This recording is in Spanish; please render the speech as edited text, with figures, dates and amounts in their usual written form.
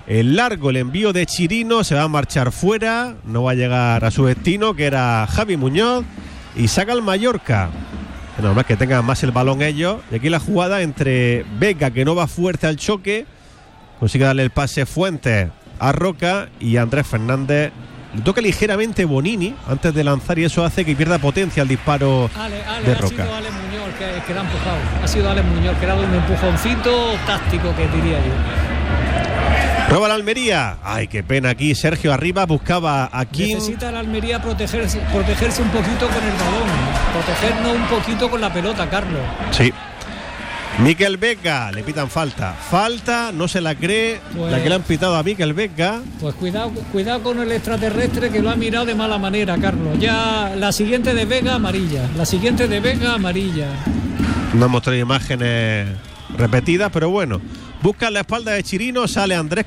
el largo, el envío de Chirino, se va a marchar fuera, no va a llegar a su destino, que era Javi Muñoz, y saca el Mallorca. Normal que tengan más el balón ellos. Y aquí la jugada entre Vega, que no va fuerte al choque, consigue darle el pase Fuentes a Roca, y Andrés Fernández le toca ligeramente Bonini antes de lanzar, y eso hace que pierda potencia el disparo de Roca. Ha sido Alex Muñoz que la ha empujado. Ha sido Alex Muñoz que era un empujoncito táctico, que diría yo. Roba la Almería. Ay, qué pena aquí. Sergio arriba buscaba a King. Necesita la Almería protegerse un poquito con el balón, protegernos un poquito con la pelota, Carlos. Sí. Mikel Vega, le pitan falta, no se la cree, pues, la que le han pitado a Mikel Vega. Pues cuidado con el extraterrestre, que lo ha mirado de mala manera, Carlos. Ya la siguiente de Vega, amarilla. No hemos traído imágenes repetidas, pero bueno. Busca la espalda de Chirino, sale Andrés